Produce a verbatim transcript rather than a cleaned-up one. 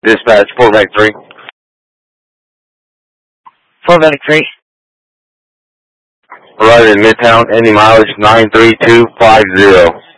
Dispatch, Fort Mac three. Fort Mac three. Arrived in Midtown, ending mileage nine three two five zero.